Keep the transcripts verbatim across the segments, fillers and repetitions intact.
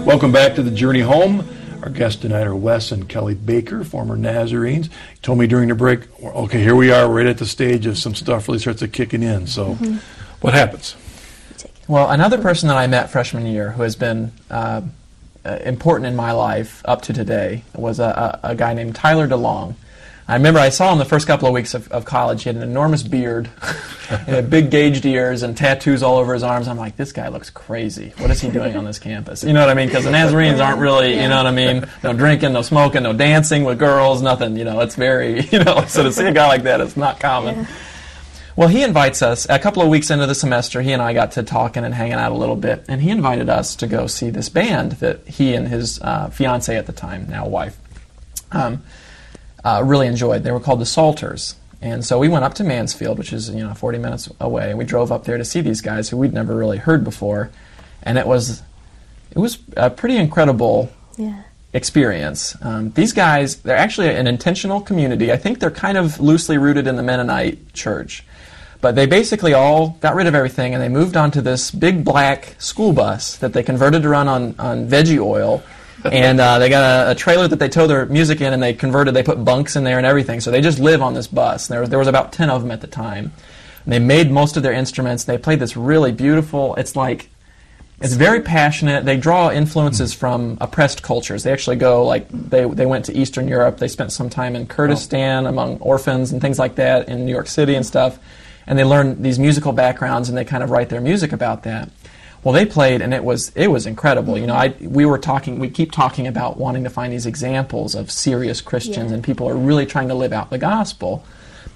Welcome back to the Journey Home. Our guests tonight are Wes and Kelly Baker, former Nazarenes. You told me during the break, okay, here we are right at the stage of some stuff really starts to kicking in. So mm-hmm. what happens? Well, another person that I met freshman year who has been uh, important in my life up to today was a, a, a guy named Tyler DeLong. I remember I saw him the first couple of weeks of, of college. He had an enormous beard, and had big gauged ears, and tattoos all over his arms. I'm like, this guy looks crazy. What is he doing on this campus? You know what I mean? Because the Nazarenes aren't really, you know what I mean? No drinking, no smoking, no dancing with girls, nothing. You know, it's very, you know, so to see a guy like that is not common. Yeah. Well, he invites us, a couple of weeks into the semester, he and I got to talking and hanging out a little bit, and he invited us to go see this band that he and his uh, fiancée at the time, now wife, um, uh, really enjoyed. They were called the Salters. And so we went up to Mansfield, which is, you know, forty minutes away, and we drove up there to see these guys who we'd never really heard before. And it was it was a pretty incredible yeah. experience. Um, these guys, they're actually an intentional community. I think they're kind of loosely rooted in the Mennonite church. But they basically all got rid of everything, and they moved onto this big black school bus that they converted to run on, on veggie oil. And uh, they got a, a trailer that they tow their music in, and they converted, they put bunks in there and everything. So they just live on this bus. And there was, there was about ten of them at the time. And they made most of their instruments. They played this really beautiful, it's like, it's very passionate. They draw influences from oppressed cultures. They actually go, like, they they went to Eastern Europe. They spent some time in Kurdistan among orphans and things like that in New York City and stuff. And they learn these musical backgrounds, and they kind of write their music about that. Well, they played, and it was it was incredible. You know, I we were talking, we keep talking about wanting to find these examples of serious Christians, yeah. and people are really trying to live out the gospel.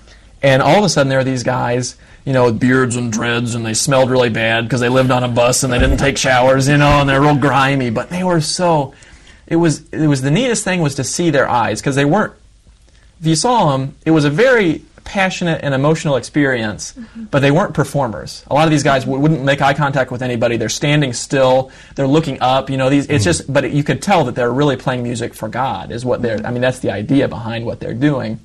And all of a sudden, there are these guys, you know, with beards and dreads, and they smelled really bad because they lived on a bus and they didn't take showers, you know, and they're real grimy. But they were so, it was it was the neatest thing was to see their eyes, because they weren't. If you saw them, it was a very passionate and emotional experience, mm-hmm. but they weren't performers. A lot of these guys w- wouldn't make eye contact with anybody. They're standing still. They're looking up. You know, these. It's just, but you could tell that they're really playing music for God. Is what they're. I mean, that's the idea behind what they're doing.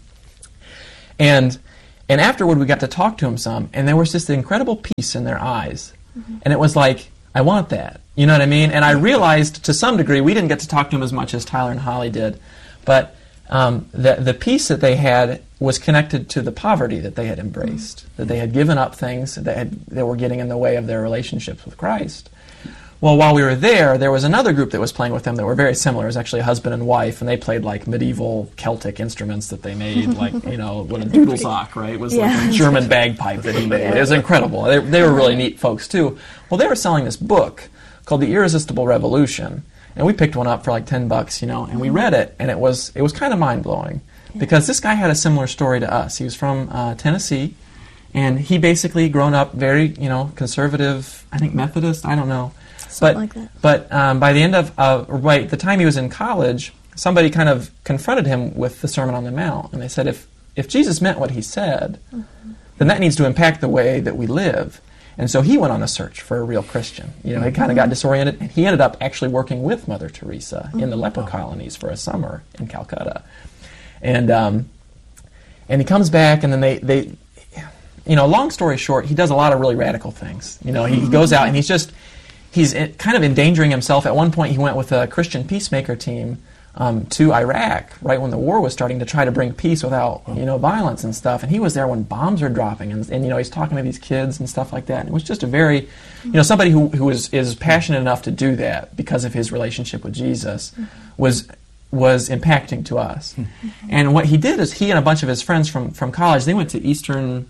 And and afterward, we got to talk to them some, and there was just an incredible peace in their eyes, mm-hmm. and it was like, I want that. You know what I mean? And I realized to some degree we didn't get to talk to them as much as Tyler and Holly did, but um, the the peace that they had was connected to the poverty that they had embraced, mm-hmm. that they had given up things that had that were getting in the way of their relationships with Christ. Well, while we were there, there was another group that was playing with them that were very similar. It was actually a husband and wife, and they played like medieval Celtic instruments that they made, like, you know, what a doodlesock, right? It was yeah. like a German bagpipe that he made. It was incredible. They, they were really neat folks, too. Well, they were selling this book called The Irresistible Revolution, and we picked one up for like ten bucks, you know, and we read it, and it was it was kind of mind-blowing. Because this guy had a similar story to us. He was from uh, Tennessee, and he basically grown up very, you know, conservative, I think Methodist, I don't know. Something but, like that. But um, by the end of, uh, right, the time he was in college, somebody kind of confronted him with the Sermon on the Mount. And they said, if, if Jesus meant what he said, mm-hmm. then that needs to impact the way that we live. And so he went on a search for a real Christian. You know, he kind of got disoriented, and he ended up actually working with Mother Teresa mm-hmm. in the leper colonies for a summer in Calcutta. And um, and he comes back, and then they, they, you know, long story short, he does a lot of really radical things. You know, he, he goes out, and he's just, he's kind of endangering himself. At one point, he went with a Christian peacemaker team um, to Iraq, right when the war was starting, to try to bring peace without, you know, violence and stuff. And he was there when bombs were dropping, and, and you know, he's talking to these kids and stuff like that. And it was just a very, you know, somebody who, who is, is passionate enough to do that because of his relationship with Jesus was... was impacting to us. Mm-hmm. And what he did is he and a bunch of his friends from, from college, they went to Eastern,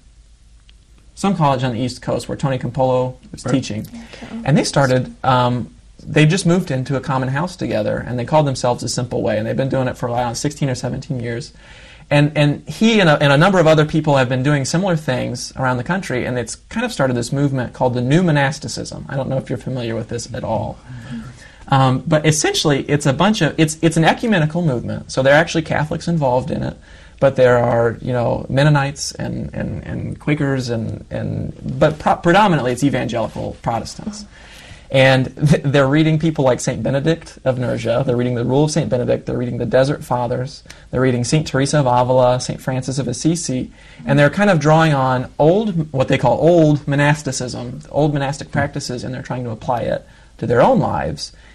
some college on the East Coast where Tony Campolo was right. teaching. Okay. And they started, um, they just moved into a common house together, and they called themselves A Simple Way, and they've been doing it for around sixteen or seventeen years. And and he and a, and a number of other people have been doing similar things around the country, and it's kind of started this movement called the New Monasticism. I don't know if you're familiar with this at all. Um, but essentially, it's a bunch of it's it's an ecumenical movement. So there are actually Catholics involved in it, but there are, you know, Mennonites and, and, and Quakers and and but pro- predominantly it's evangelical Protestants. And th- they're reading people like Saint Benedict of Nursia. They're reading the Rule of Saint Benedict. They're reading the Desert Fathers. They're reading Saint Teresa of Avila, Saint Francis of Assisi, and they're kind of drawing on old, what they call old monasticism, old monastic practices, and they're trying to apply it to their own lives.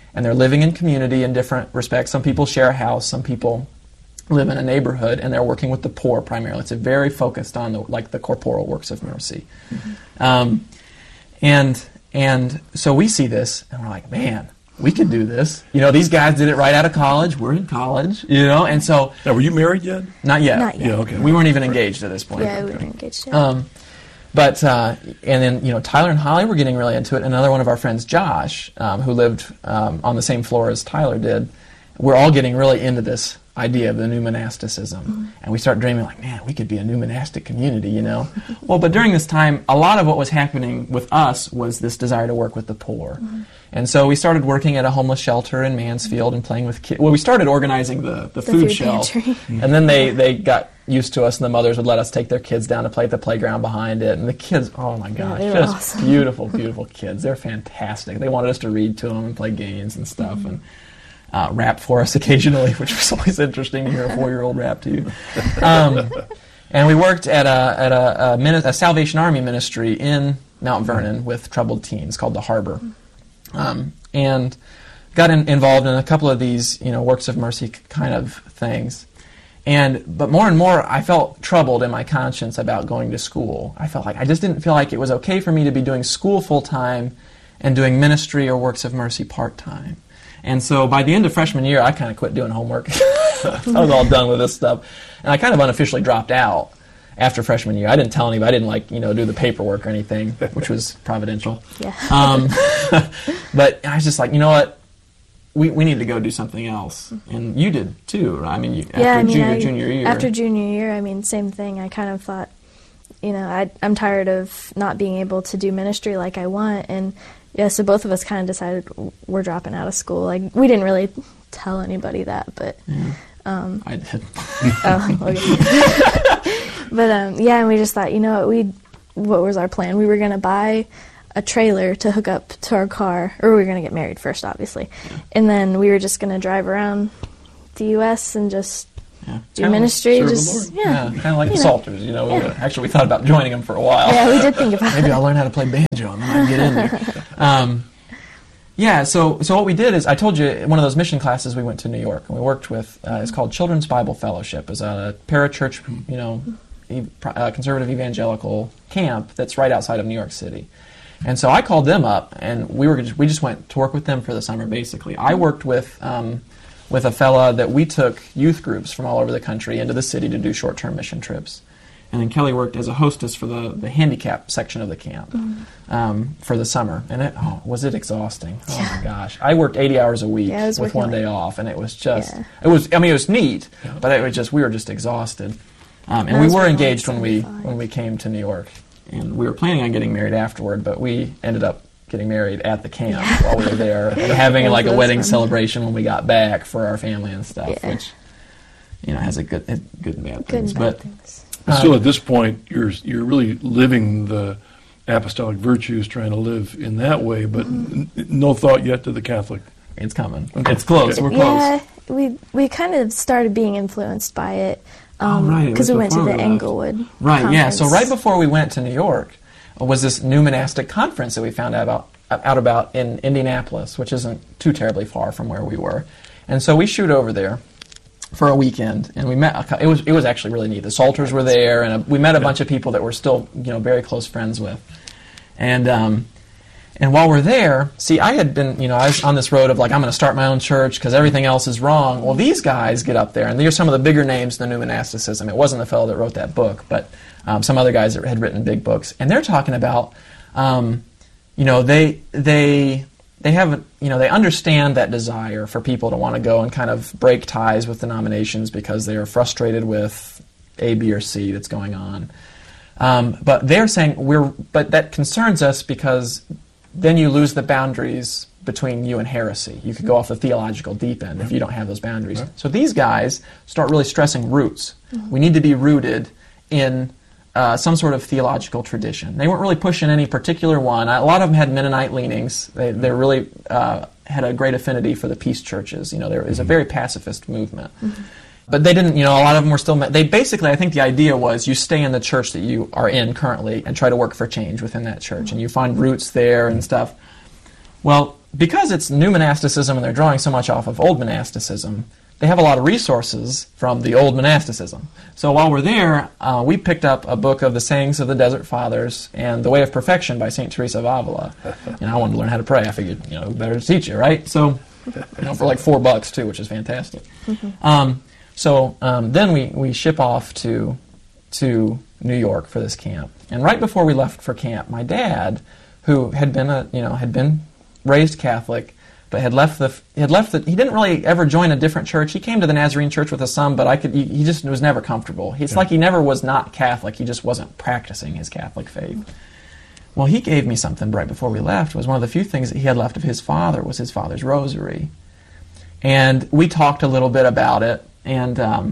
and they're living in community in different respects. Some people share a house, some people live in a neighborhood, and they're working with the poor primarily. It's a very focused on the, like the corporal works of mercy. Mm-hmm. Um, and and so we see this, and we're like, man, we could do this. You know, these guys did it right out of college. We're in college, you know, and so... Now, were you married yet? Not yet. Not yet. Yeah, okay. We weren't even engaged at this point. Yeah, we weren't engaged yet. Um, but, uh, and then, you know, Tyler and Holly were getting really into it. Another one of our friends, Josh, um, who lived um, on the same floor as Tyler did, we're all getting really into this idea of the new monasticism. Mm-hmm. And we start dreaming like, man, we could be a new monastic community, you know. Well, but during this time, a lot of what was happening with us was this desire to work with the poor. Mm-hmm. And so we started working at a homeless shelter in Mansfield and playing with kids. Well, we started organizing the, the, The food, food shelf. pantry. And then they, they got used to us, and the mothers would let us take their kids down to play at the playground behind it. And the kids, oh my gosh, they were just awesome. beautiful, beautiful kids. They're fantastic. They wanted us to read to them and play games and stuff. Mm-hmm. and uh, rap for us occasionally, which was always interesting to hear a four-year-old rap to you. Um, and we worked at a, at a, a, mini- a Salvation Army ministry in Mount Vernon with troubled teens called The Harbor. Um, and got in, involved in a couple of these, you know, works of mercy kind of things. And but more and more, I felt troubled in my conscience about going to school. I felt like I just didn't feel like it was okay for me to be doing school full time and doing ministry or works of mercy part time. And so by the end of freshman year, I kind of quit doing homework. I was all done with this stuff, and I kind of unofficially dropped out after freshman year. I didn't tell anybody. I didn't like you know do the paperwork or anything, which was providential. Yeah. Um, but I was just like, you know what? We we need to go do something else, and you did too. Right? I mean, you, after yeah, I mean, junior I, junior year. After junior year, I mean, same thing. I kind of thought, you know, I, I'm tired of not being able to do ministry like I want, and yeah, so both of us kind of decided we're dropping out of school. Like we didn't really tell anybody that, but yeah, um, I did. oh, okay. But um, yeah, and we just thought, you know what, we what was our plan? We were going to buy a trailer to hook up to our car, or we were going to get married first, obviously, yeah. and then we were just going to drive around the U S and just yeah. do Kinda ministry. serve the Just Lord. yeah, Yeah, kind of like You the know. Salters, you know. We, Yeah. Actually, we thought about joining them for a while. yeah, we did think about Maybe it. I'll learn how to play banjo and then I can get in there. Um, yeah, so so what we did is, I told you, one of those mission classes we went to New York, and we worked with, uh, it's called Children's Bible Fellowship. It's a parachurch, you know, e- uh, conservative evangelical camp that's right outside of New York City. And so I called them up, and we were just, we just went to work with them for the summer, basically. I worked with um, with a fella that we took youth groups from all over the country into the city to do short-term mission trips. And then Kelly worked as a hostess for the, the handicap section of the camp mm-hmm. um, for the summer. And it, oh, was it exhausting? Oh Yeah. my gosh. I worked eighty hours a week Yeah, I was with working one like- day off, and it was just, Yeah. it was, I mean, it was neat, Yeah. but it was just, we were just exhausted. Um, and I we was were working like engaged when we, seventy-five. when we came to New York. And we were planning on getting married afterward, but we ended up getting married at the camp Yeah. while we were there, and having It was like a really wedding fun. celebration when we got back for our family and stuff, Yeah. which, you know, has a good, good and bad Good things. and bad but things. But still, at this point, you're you're really living the apostolic virtues, trying to live in that way, but n- no thought yet to the Catholic. it's coming. Okay. It's close. Okay. We're close. Yeah, we we kind of started being influenced by it Oh, right, it because was we went to before the we left. Englewood. Right, yeah. So conference. right before we went to New York was this new monastic conference that we found out about, out about in Indianapolis, which isn't too terribly far from where we were. And so we shoot over there for a weekend, and we met. A, cou- it was it was actually really neat. The Salters were there, and a, we met a bunch of people that we're still you know very close friends with. And um, and while we're there, see, I had been you know I was on this road of like I'm going to start my own church because everything else is wrong. Well, these guys get up there, and they're some of the bigger names in the new monasticism. It wasn't the fellow that wrote that book, but um, some other guys that had written big books, and they're talking about um, you know they they. They have, you know, they understand that desire for people to want to go and kind of break ties with denominations because they are frustrated with A, B, or C that's going on. Um, but they're saying we're, but that concerns us because then you lose the boundaries between you and heresy. You could go off the theological deep end if you don't have those boundaries. Right. So these guys start really stressing roots. We need to be rooted in Uh, some sort of theological tradition. They weren't really pushing any particular one. A lot of them had Mennonite leanings. They they really uh, had a great affinity for the peace churches. You know, there was a very pacifist movement. Mm-hmm. But they didn't, you know, a lot of them were still, they basically, I think the idea was you stay in the church that you are in currently and try to work for change within that church. And you find roots there and stuff. Well, because it's new monasticism and they're drawing so much off of old monasticism, they have a lot of resources from the old monasticism. So while we're there, uh, we picked up a book of the Sayings of the Desert Fathers and The Way of Perfection by Saint Teresa of Avila. And I wanted to learn how to pray. I figured, you know, better to teach you, right? So, you know, for like four bucks too, which is fantastic. Mm-hmm. Um, so um, then we, we ship off to to New York for this camp. And right before we left for camp, my dad, who had been a you know had been raised Catholic, but had left the he had left the he didn't really ever join a different church. He came to the Nazarene church with his son, but I could he, he just was never comfortable. It's yeah. like he never was not Catholic. He just wasn't practicing his Catholic faith. Well, he gave me something right before we left. It was one of the few things that he had left of his father was his father's rosary, and we talked a little bit about it. And um,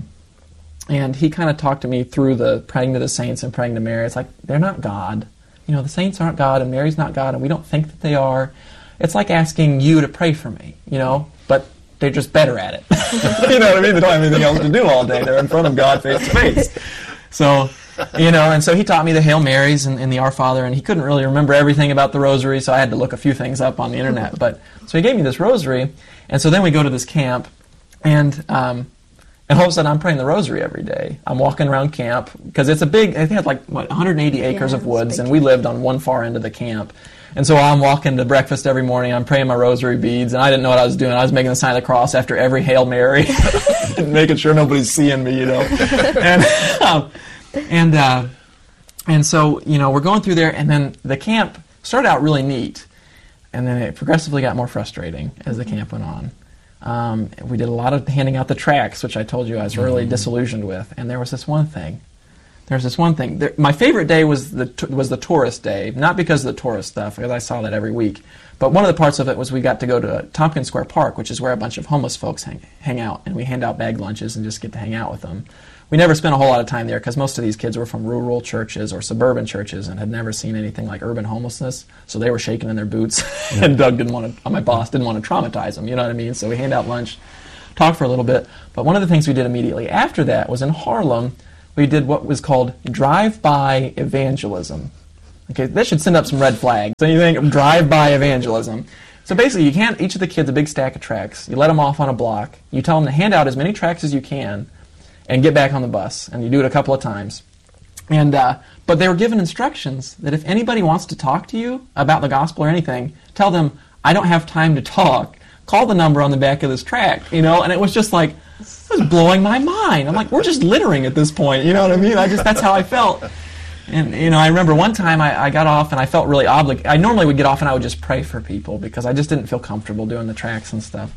and he kind of talked to me through the praying to the saints and praying to Mary. It's like they're not God. You know, the saints aren't God and Mary's not God, and we don't think that they are. It's like asking you to pray for me, you know, but they're just better at it. You know what I mean? They don't have anything else to do all day. They're in front of God face to face. So, you know, and so he taught me the Hail Marys and, and the Our Father, and he couldn't really remember everything about the rosary, so I had to look a few things up on the internet. But so he gave me this rosary, and so then we go to this camp, and um, and all of a sudden I'm praying the rosary every day. I'm walking around camp, because it's a big, I think it's like, what, one hundred eighty acres yeah, of woods, and we lived on one far end of the camp. And so I'm walking to breakfast every morning, I'm praying my rosary beads, and I didn't know what I was doing. I was making the sign of the cross after every Hail Mary, and making sure nobody's seeing me, you know. And um, and uh, and so, you know, we're going through there, and then the camp started out really neat, and then it progressively got more frustrating as the camp went on. Um, we did a lot of handing out the tracts, which I told you I was really mm-hmm. disillusioned with, and there was this one thing. There's this one thing. There, my favorite day was the was the tourist day, not because of the tourist stuff, because I saw that every week. But one of the parts of it was we got to go to Tompkins Square Park, which is where a bunch of homeless folks hang, hang out, and we hand out bag lunches and just get to hang out with them. We never spent a whole lot of time there because most of these kids were from rural churches or suburban churches and had never seen anything like urban homelessness, so they were shaking in their boots. Yeah. And Doug didn't want to, my boss didn't want to traumatize them, you know what I mean? So we hand out lunch, talk for a little bit. But one of the things we did immediately after that was in Harlem, we did what was called drive-by evangelism. Okay, that should send up some red flags. So you think of drive-by evangelism. So basically, you hand each of the kids a big stack of tracts. You let them off on a block. You tell them to hand out as many tracts as you can and get back on the bus. And you do it a couple of times. And uh, but they were given instructions that if anybody wants to talk to you about the gospel or anything, tell them, I don't have time to talk. Call the number on the back of this tract, you know? And it was just like, it was blowing my mind. I'm like, we're just littering at this point, you know what I mean? I just, that's how I felt. And, you know, I remember one time I, I got off and I felt really obligated. I normally would get off and I would just pray for people because I just didn't feel comfortable doing the tracts and stuff.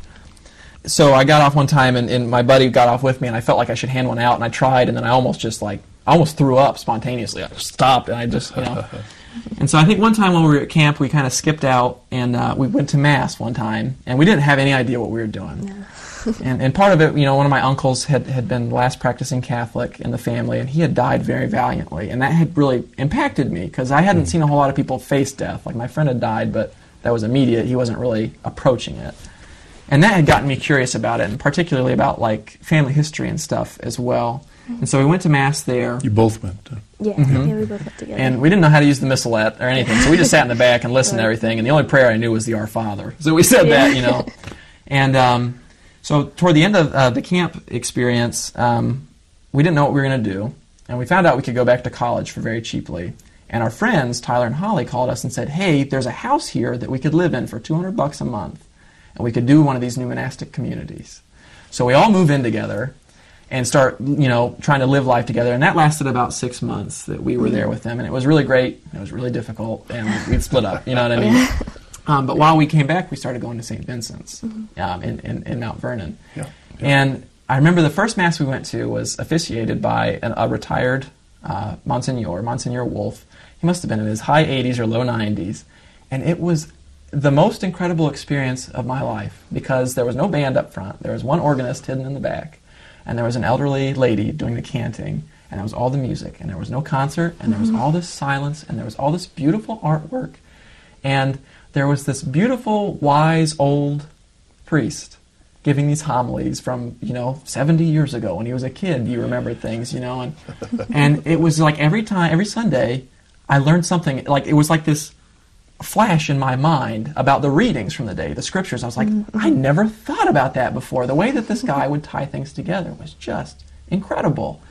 So I got off one time and, and my buddy got off with me and I felt like I should hand one out and I tried and then I almost just like, I almost threw up spontaneously. I just stopped and I just, you know. And so I think one time when we were at camp, we kind of skipped out and uh, we went to Mass one time and we didn't have any idea what we were doing. No. and, and part of it, you know, one of my uncles had, had been last practicing Catholic in the family, and he had died very valiantly, and that had really impacted me because I hadn't seen a whole lot of people face death. Like my friend had died, but that was immediate. He wasn't really approaching it. And that had gotten me curious about it, and particularly about like family history and stuff as well. And so we went to Mass there. You both went to? Yeah, mm-hmm. yeah, we both went together. And we didn't know how to use the missalette or anything, so we just sat in the back and listened to everything, and the only prayer I knew was the Our Father. So we said yeah. that, you know. And um, so toward the end of uh, the camp experience, um, we didn't know what we were going to do, and we found out we could go back to college for very cheaply. And our friends, Tyler and Holly, called us and said, hey, there's a house here that we could live in for two hundred bucks a month, and we could do one of these new monastic communities. So we all move in together and start, you know, trying to live life together. And that lasted about six months that we were there with them. And it was really great. It was really difficult. And we'd split up, you know what I mean? Um, but while we came back, we started going to Saint Vincent's um, in, in, in Mount Vernon. Yeah. Yeah. And I remember the first Mass we went to was officiated by an, a retired uh, Monsignor, Monsignor Wolf. He must have been in his high eighties or low nineties. And it was the most incredible experience of my life because there was no band up front. There was one organist hidden in the back. And there was an elderly lady doing the canting, and there was all the music, and there was no concert, and there was all this silence, and there was all this beautiful artwork, and there was this beautiful, wise, old priest giving these homilies from, you know, seventy years ago when he was a kid. You remembered things, you know, and and it was like every time, every Sunday, I learned something. Like it was like this flash in my mind about the readings from the day, the scriptures. I was like, mm-hmm. I never thought about that before. The way that this guy would tie things together was just incredible.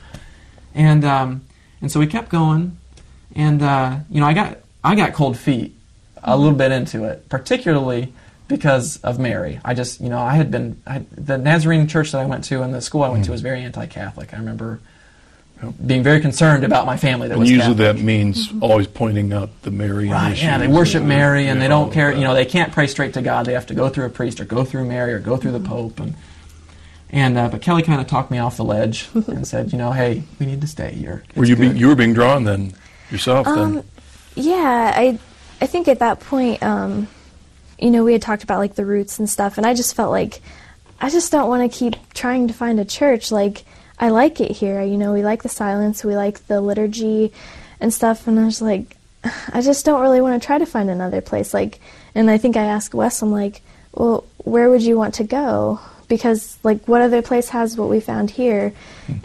And um, and so we kept going, and uh, you know, I got I got cold feet a little bit into it, particularly because of Mary. I just, you know, I had been I, the Nazarene church that I went to and the school I went mm-hmm. to was very anti-Catholic. I remember being very concerned about my family that and was usually Catholic. that means mm-hmm. always pointing out the Mary right, issues. Yeah, they worship Mary and yeah, they don't care, you know, they can't pray straight to God. They have to go through a priest or go through Mary or go through the Pope. And and uh, but Kelly kind of talked me off the ledge and said, you know, hey, we need to stay here. It's were you good. be, you were being drawn then yourself um, then? Yeah, I I think at that point, um, you know, we had talked about like the roots and stuff, and I just felt like I just don't want to keep trying to find a church. Like, I like it here, you know, we like the silence, we like the liturgy and stuff, and I was like, I just don't really want to try to find another place. Like, and I think I asked Wes, I'm like, well, where would you want to go? Because, like, what other place has what we found here?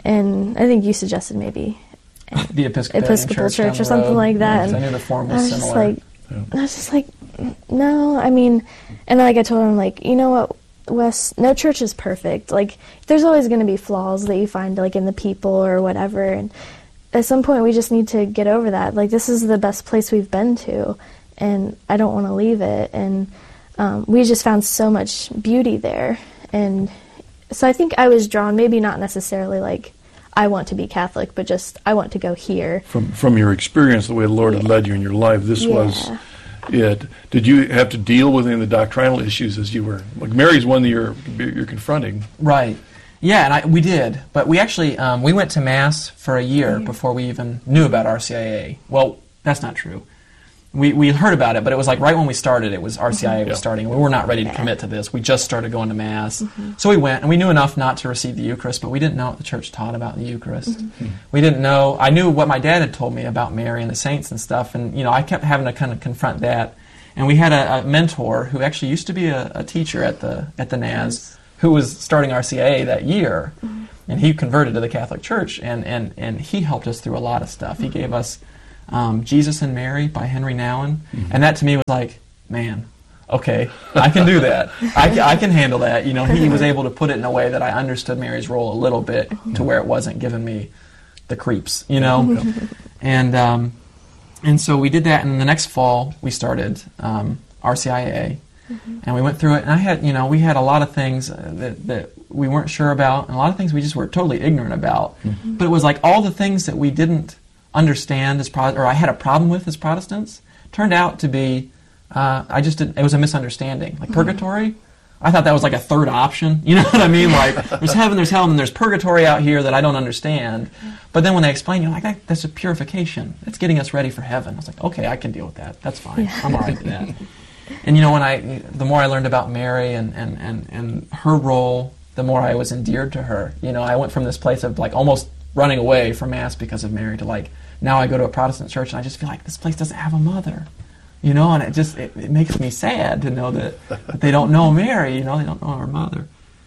And I think you suggested maybe the Episcopalian Episcopal Church, Church or something road. like that. Yeah, I knew the form was, was similar. Just like, yeah. I was just like, no, I mean, and like I told him, like, you know what, Wes, no church is perfect. Like, there's always going to be flaws that you find, like, in the people or whatever, and at some point we just need to get over that. Like, this is the best place we've been to, and I don't want to leave it, and um, we just found so much beauty there. And so I think I was drawn, maybe not necessarily like I want to be Catholic, but just I want to go here. From from your experience, the way the Lord had led you in your life, this Yeah. was it. Did you have to deal with any of the doctrinal issues as you were, like Mary's one that you're you're confronting? Right. Yeah, and I, we did, but we actually um, we went to Mass for a year before we even knew about R C I A. Well, that's not true. We we heard about it, but it was like right when we started, it was R C I A was Yeah. starting. We were not ready to commit to this. We just started going to Mass. Mm-hmm. So we went, and we knew enough not to receive the Eucharist, but we didn't know what the church taught about the Eucharist. Mm-hmm. We didn't know, I knew what my dad had told me about Mary and the saints and stuff, and you know, I kept having to kind of confront that. And we had a, a mentor who actually used to be a, a teacher at the at the Naz, who was starting R C I A that year, mm-hmm. and he converted to the Catholic Church, and, and, and he helped us through a lot of stuff. He gave us um, Jesus and Mary by Henry Nouwen, mm-hmm. and that to me was like, man, okay, I can do that. I, can, I can handle that. You know, he was able to put it in a way that I understood Mary's role a little bit mm-hmm. to where it wasn't giving me the creeps, you know? and um, and so we did that, and the next fall we started um, R C I A. Mm-hmm. And we went through it, and I had, you know, we had a lot of things that, that we weren't sure about, and a lot of things we just were totally ignorant about. Mm-hmm. But it was like all the things that we didn't understand as Pro- or I had a problem with as Protestants turned out to be, uh, I just didn't, it was a misunderstanding. Like mm-hmm. purgatory, I thought that was like a third option. You know what I mean? Like there's heaven, there's hell, and there's purgatory out here that I don't understand. But then when they explain, you're like, that, that's a purification. It's getting us ready for heaven. I was like, okay, I can deal with that. That's fine. Yeah. I'm all right with that. And you know, when I, the more I learned about Mary and, and, and, and her role, the more I was endeared to her. You know, I went from this place of like almost running away from Mass because of Mary to like, now I go to a Protestant church and I just feel like this place doesn't have a mother. You know, and it just, it, it makes me sad to know that, that they don't know Mary, you know, they don't know her mother.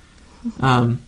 Um,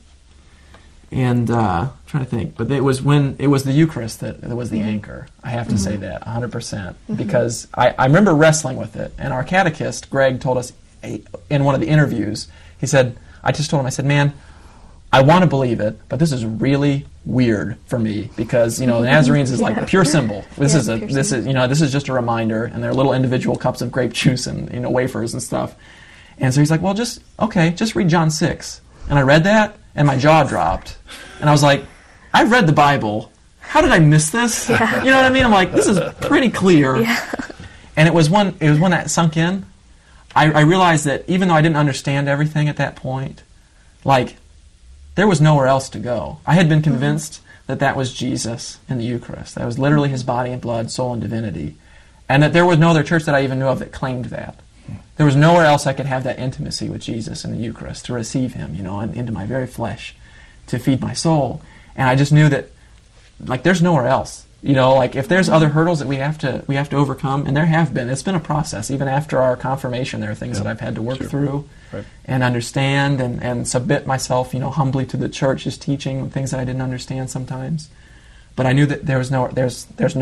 and uh, I'm trying to think, but it was when, it was the Eucharist that, that was the anchor. I have to mm-hmm. say that, one hundred percent. Mm-hmm. Because I, I remember wrestling with it, and our catechist, Greg, told us in one of the interviews, he said, I just told him, I said, man, I want to believe it, but this is really weird for me because, you know, the Nazarenes is like a pure symbol. This yeah, is a, this symbol. is, you know, this is just a reminder, and they're little individual cups of grape juice and, you know, wafers and stuff. And so he's like, well, just, okay, just read John six. And I read that, and my jaw dropped. And I was like, I've read the Bible. How did I miss this? Yeah. You know what I mean? I'm like, this is pretty clear. Yeah. And it was when, it was when that sunk in, I, I realized that even though I didn't understand everything at that point, like, there was nowhere else to go. I had been convinced mm-hmm. that that was Jesus in the Eucharist. That was literally his body and blood, soul and divinity. And that there was no other church that I even knew of that claimed that. There was nowhere else I could have that intimacy with Jesus in the Eucharist, to receive him, you know, into my very flesh, to feed my soul. And I just knew that, like, there's nowhere else. You know, like, if there's other hurdles that we have to we have to overcome, and there have been, it's been a process. Even after our confirmation, there are things yeah, that I've had to work sure. through right. and understand and, and submit myself, you know, humbly to the church's teaching, things that I didn't understand sometimes. But I knew that there was no there's there's no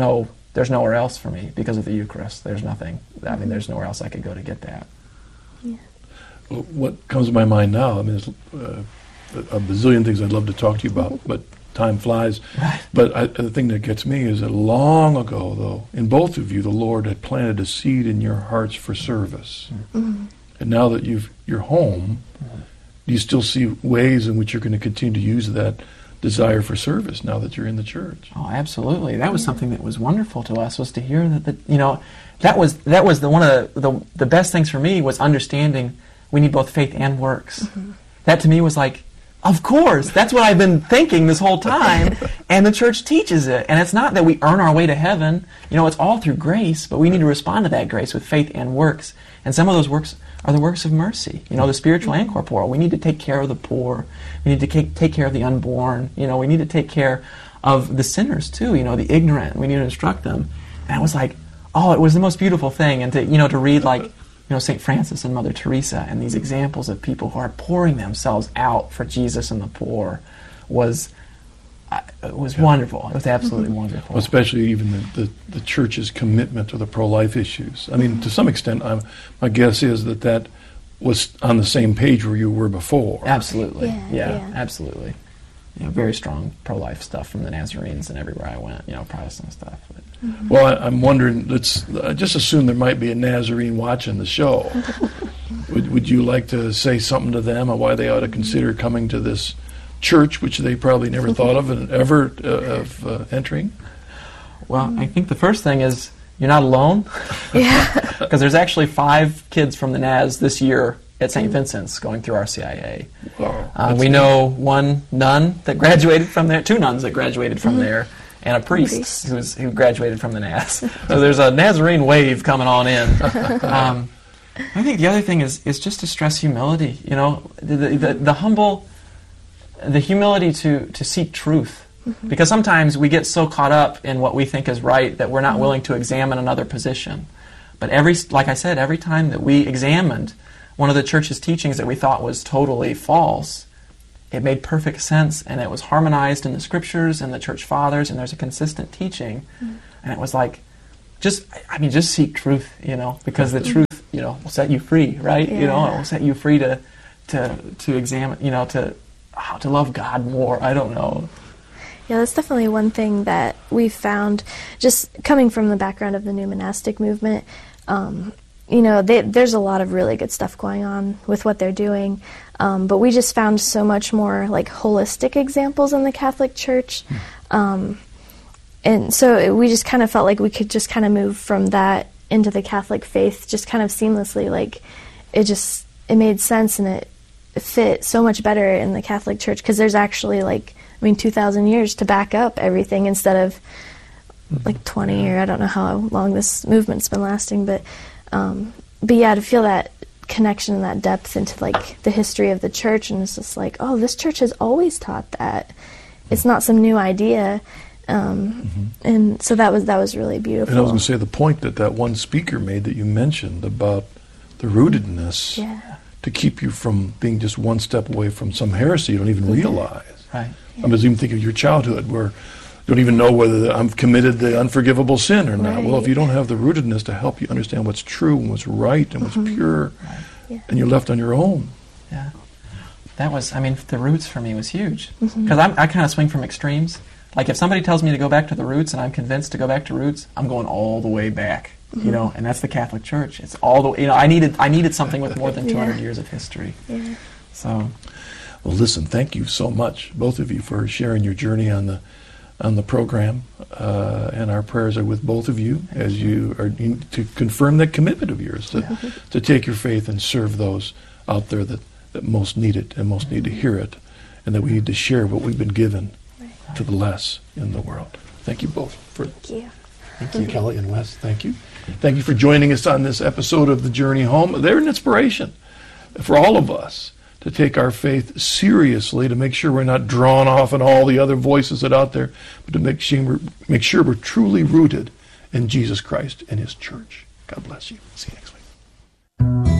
there's nowhere else for me because of the Eucharist. There's nothing. I mean, there's nowhere else I could go to get that. Yeah. Well, what comes to my mind now, I mean, there's uh, a bazillion things I'd love to talk to you about, but time flies. Right. But I, the thing that gets me is that long ago, though, in both of you, the Lord had planted a seed in your hearts for service. Mm-hmm. And now that you've, you're home, Mm-hmm. do you still see ways in which you're going to continue to use that desire for service now that you're in the church? Oh, absolutely. That was something that was wonderful to us, was to hear that, that you know, that was that was the one of the, the the best things for me was understanding we need both faith and works. Mm-hmm. That to me was like, of course, that's what I've been thinking this whole time, and the church teaches it. And it's not that we earn our way to heaven. You know, it's all through grace, but we need to respond to that grace with faith and works. And some of those works are the works of mercy, you know, the spiritual and corporal. We need to take care of the poor. We need to take, take care of the unborn. You know, we need to take care of the sinners too, you know, the ignorant. We need to instruct them. And I was like, oh, it was the most beautiful thing. And to, you know, to read like, you know, Saint Francis and Mother Teresa and these examples of people who are pouring themselves out for Jesus and the poor was uh, it was yeah. wonderful. It was absolutely mm-hmm. wonderful. Well, especially even the, the, the church's commitment to the pro-life issues. I mean, mm-hmm. to some extent, I'm, my guess is that that was on the same page where you were before. Absolutely. Yeah, yeah, yeah. absolutely. You know, very strong pro-life stuff from the Nazarenes and everywhere I went, you know, Protestant stuff. But. Mm-hmm. Well, I, I'm wondering, let's I just assume there might be a Nazarene watching the show. would, would you like to say something to them on why they ought to consider coming to this church, which they probably never thought of and ever uh, of uh, entering? Well, I think the first thing is you're not alone. Yeah. Because there's actually five kids from the Naz this year at Saint Vincent's going through our C I A. Wow, uh, we know one nun that graduated from there, two nuns that graduated from mm-hmm. there, and a priest, priest. Who's, who graduated from the Naz. So there's a Nazarene wave coming on in. Um, I think the other thing is is just to stress humility. You know, the the, the, the humble, the humility to to seek truth. Mm-hmm. Because sometimes we get so caught up in what we think is right that we're not mm-hmm. willing to examine another position. But every, like I said, every time that we examined one of the church's teachings that we thought was totally false, it made perfect sense, and it was harmonized in the scriptures and the church fathers, and there's a consistent teaching. Mm-hmm. And it was like, just, I mean, just seek truth, you know, because the truth, you know, will set you free, right? Yeah. You know, it will set you free to, to, to examine, you know, to, oh, to love God more. I don't know. Yeah, that's definitely one thing that we've found, just coming from the background of the new monastic movement. Um, you know, they, there's a lot of really good stuff going on with what they're doing, um, but we just found so much more like holistic examples in the Catholic Church, um, and so it, we just kind of felt like we could just kind of move from that into the Catholic faith just kind of seamlessly. Like it just it made sense, and it fit so much better in the Catholic Church because there's actually like. I mean, two thousand years to back up everything instead of like twenty or I don't know how long this movement's been lasting. But, um, but yeah, to feel that connection and that depth into like the history of the church, and it's just like, oh, this church has always taught that. It's not some new idea. Um, mm-hmm. And so that was that was really beautiful. And I was going to say the point that that one speaker made that you mentioned about the rootedness yeah. to keep you from being just one step away from some heresy you don't even yeah. realize. Right. Yeah. I'm just even thinking of your childhood where you don't even know whether I'm committed the unforgivable sin or not. Right. Well, if you don't have the rootedness to help you understand what's true and what's right and what's mm-hmm. pure, right. yeah. and you're left on your own. Yeah. That was, I mean, the roots for me was huge. Because mm-hmm. I kind of swing from extremes. Like if somebody tells me to go back to the roots and I'm convinced to go back to roots, I'm going all the way back. Mm-hmm. You know, and that's the Catholic Church. It's all the, you know, I needed I needed something with more than two hundred yeah. years of history. Yeah. So... Well, listen, thank you so much, both of you, for sharing your journey on the on the program. Uh, and our prayers are with both of you as you are to confirm that commitment of yours to, yeah. to take your faith and serve those out there that, that most need it and most need to hear it, and that we need to share what we've been given right. to the less in the world. Thank you both. For Thank you. Thank you, Kelly and Wes. Thank you. Thank you for joining us on this episode of The Journey Home. They're an inspiration for all of us to take our faith seriously, to make sure we're not drawn off in all the other voices that are out there, but to make sure we're, make sure we're truly rooted in Jesus Christ and His church. God bless you. See you next week.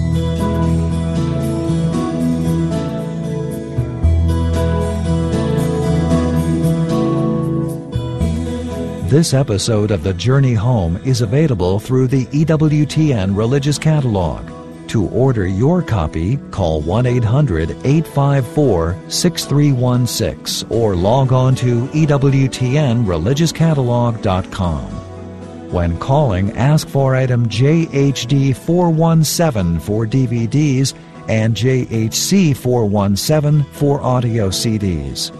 This episode of The Journey Home is available through the E W T N Religious Catalog. To order your copy, call one eight hundred eight five four six three one six or log on to E W T N religious catalog dot com. When calling, ask for item J H D four one seven for D V Ds and J H C four one seven for audio C Ds.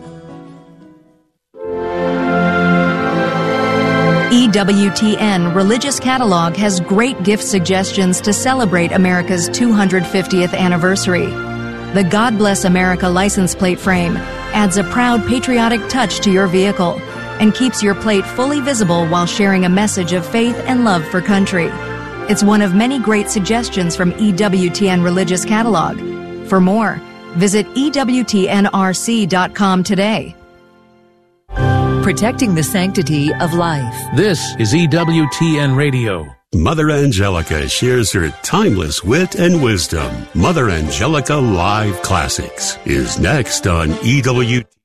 E W T N Religious Catalog has great gift suggestions to celebrate America's two hundred fiftieth anniversary. The God Bless America license plate frame adds a proud patriotic touch to your vehicle and keeps your plate fully visible while sharing a message of faith and love for country. It's one of many great suggestions from E W T N Religious Catalog. For more, visit E W T N R C dot com today. Protecting the sanctity of life. This is E W T N Radio. Mother Angelica shares her timeless wit and wisdom. Mother Angelica Live Classics is next on E W T N.